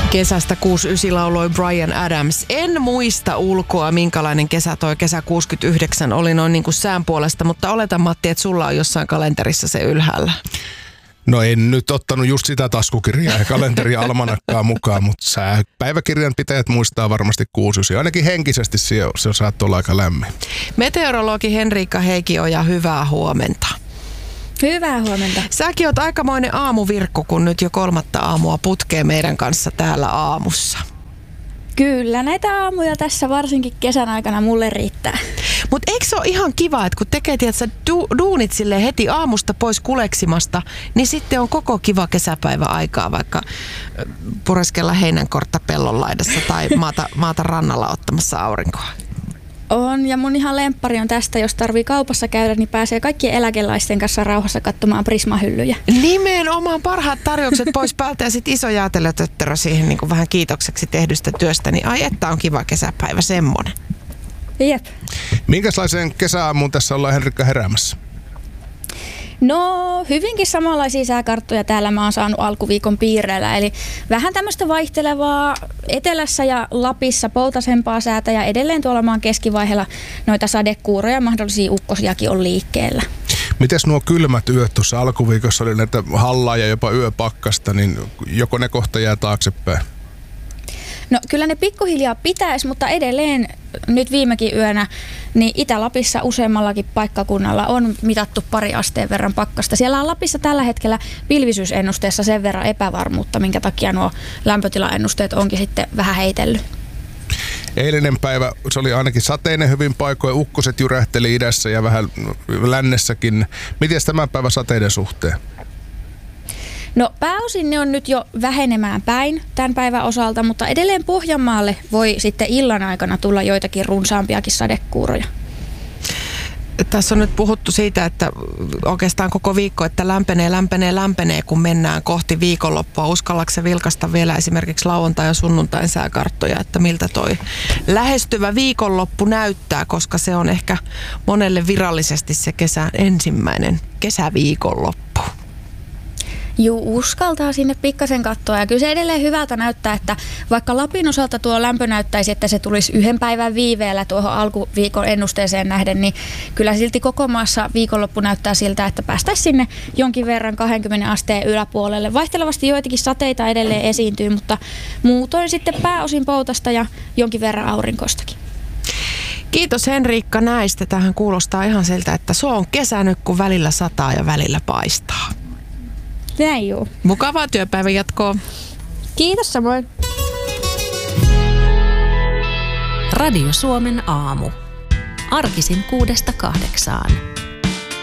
Kesästä 69 lauloi Bryan Adams. En muista ulkoa, minkälainen kesä toi kesä 69 oli noin niin kuin sään puolesta, mutta oletan, Matti, että sulla on jossain kalenterissa se ylhäällä. No en nyt ottanut just sitä taskukirjaa ja kalenteria almanakkaa mukaan, mutta päiväkirjan pitäjät muistaa varmasti 69. Ainakin henkisesti se saattoi olla aika lämmin. Meteorologi Henriikka Heikioja, hyvää huomenta. Hyvää huomenta. Säkin oot aikamoinen aamuvirkku, kun nyt jo 3. aamua putkee meidän kanssa täällä aamussa. Kyllä, näitä aamuja tässä varsinkin kesän aikana mulle riittää. Mutta eikö se ole ihan kiva, että kun tekee duunit silleen heti aamusta pois kuleksimasta, niin sitten on koko kiva kesäpäivä aikaa vaikka pureskella heinänkortta pellon laidassa tai maata rannalla ottamassa aurinkoa. On, ja mun ihan lemppari on tästä, jos tarvii kaupassa käydä, niin pääsee kaikkien eläkeläisten kanssa rauhassa katsomaan Prisma-hyllyjä. Nimenomaan parhaat tarjoukset pois päältä ja sitten iso jäätelötötterö siihen niin kuin vähän kiitokseksi tehdystä työstä, niin ai että on kiva kesäpäivä semmonen. Jep. Minkälaiseen kesäaamuun tässä ollaan, Henrikka, heräämässä? No, hyvinkin samanlaisia sääkarttoja täällä mä oon saanut alkuviikon piireillä, eli vähän tämmöistä vaihtelevaa etelässä ja Lapissa poutasempaa säätä ja edelleen tuolla maan keskivaiheella noita sadekuuroja ja mahdollisia ukkosiakin on liikkeellä. Mites nuo kylmät yöt tuossa alkuviikossa oli näitä hallaa ja jopa yöpakkasta, niin joko ne kohta jää taaksepäin? No kyllä ne pikkuhiljaa pitäisi, mutta edelleen nyt viimekin yönä niin Itä-Lapissa useammallakin paikkakunnalla on mitattu 2 asteen verran pakkasta. Siellä on Lapissa tällä hetkellä pilvisyysennusteessa sen verran epävarmuutta, minkä takia nuo lämpötilaennusteet onkin sitten vähän heitellyt. Eilinen päivä, se oli ainakin sateinen hyvin paikoin, ukkoset jyrähteli idässä ja vähän lännessäkin. Miten tämän päivän sateiden suhteen? No pääosin ne on nyt jo vähenemään päin tämän päivän osalta, mutta edelleen Pohjanmaalle voi sitten illan aikana tulla joitakin runsaampiakin sadekuuroja. Tässä on nyt puhuttu siitä, että oikeastaan koko viikko, että lämpenee, kun mennään kohti viikonloppua. Uskallatko sä vilkaista vielä esimerkiksi lauantai- ja sunnuntain sääkarttoja, että miltä toi lähestyvä viikonloppu näyttää, koska se on ehkä monelle virallisesti se kesän ensimmäinen kesäviikonloppu. Juu, uskaltaa sinne pikkasen katsoa ja kyllä se edelleen hyvältä näyttää, että vaikka Lapin osalta tuo lämpö näyttäisi, että se tulisi 1 päivän viiveellä tuohon alkuviikon ennusteeseen nähden, niin kyllä silti koko maassa viikonloppu näyttää siltä, että päästäisiin sinne jonkin verran 20 asteen yläpuolelle. Vaihtelevasti joitakin sateita edelleen esiintyy, mutta muutoin sitten pääosin poutasta ja jonkin verran aurinkoistakin. Kiitos Henriikka näistä. Tähän kuulostaa ihan siltä, että se on kesä nyt, kun välillä sataa ja välillä paistaa. Näin juu. Mukavaa työpäivän jatkoa. Kiitos samoin. Radio Suomen aamu. Arkisin 6–8.